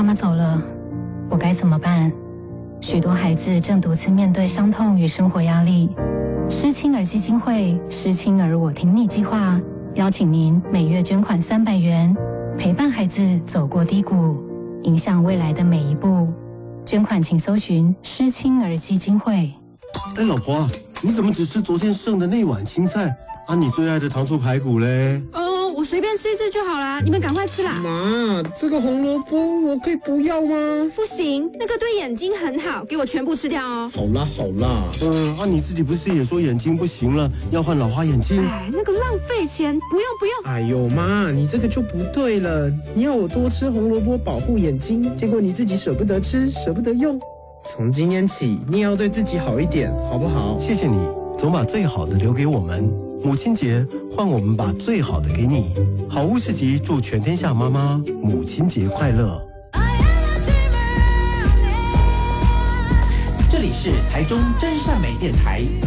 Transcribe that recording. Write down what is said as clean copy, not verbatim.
妈妈走了，我该怎么办？许多孩子正独自面对伤痛与生活压力。失亲儿基金会失亲儿我挺你计划邀请您每月捐款300元，陪伴孩子走过低谷，影响未来的每一步。捐款请搜寻失亲儿基金会。 哎，老婆啊，你怎么只吃昨天剩的那碗青菜啊？你最爱的糖醋排骨嘞？ 我随便吃一次就好啦，你们赶快吃啦。 妈，这个红萝卜我可以不要吗？ 不行，那个对眼睛很好，给我全部吃掉哦。 好啦好啦， 你自己不是也说眼睛不行了，要换老花眼镜？ 哎，那个浪费钱，不用。 哎呦妈，你这个就不对了。你要我多吃红萝卜保护眼睛，结果你自己舍不得吃，舍不得用。从今天起，你也要对自己好一点，好不好？ 谢谢你，总把最好的留给我们。母亲节，换我们把最好的给你。好物市集祝全天下妈妈母亲节快乐。 这里是台中真善美电台。